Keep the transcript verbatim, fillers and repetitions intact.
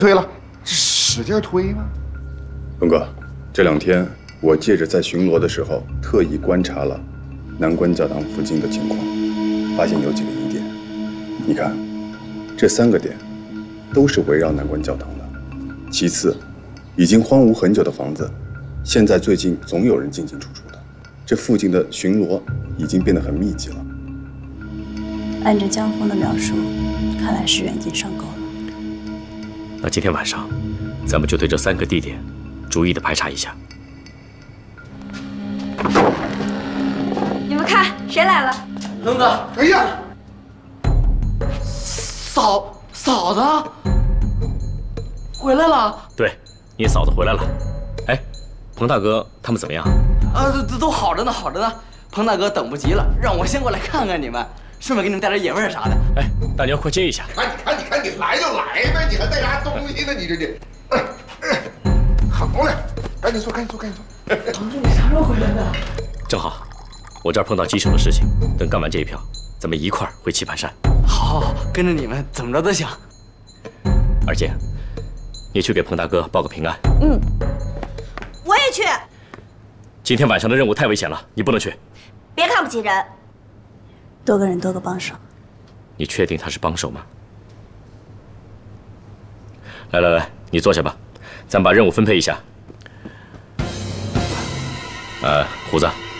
推了，使劲推吗？ 龙哥，这两天我借着在巡逻的时候，特意观察了南关教堂附近的情况，发现有几个疑点。你看，这三个点都是围绕南关教堂的。其次，已经荒芜很久的房子，现在最近总有人进进出出的，这附近的巡逻已经变得很密集了。 按照江峰的描述，看来是人已经上钩了。 那今天晚上，咱们就对这三个地点逐一的排查一下。 你们看，谁来了？ 龙哥！ 哎呀， 嫂嫂子回来了。 对，你嫂子回来了。哎，彭大哥他们怎么样？ 啊，都都好着呢，好着呢。彭大哥等不及了，让我先过来看看你们，顺便给你们带点野味啥的。 哎，大娘快接一下。 看，你看，你看，你来就来呗，你还带啥东西呢？你这这，哎哎，好嘞，赶紧坐，赶紧坐，赶紧坐。 同志，你啥时候回来的？ 正好，我这儿碰到棘手的事情，等干完这一票，咱们一块儿回棋盘山。 好，好，跟着你们怎么着都行。 二姐，你去给彭大哥报个平安。 嗯，我也去。 今天晚上的任务太危险了，你不能去。 别看不起人。 多个人多个帮手。 你确定他是帮手吗？来来来，你坐下吧，咱把任务分配一下。呃，胡子。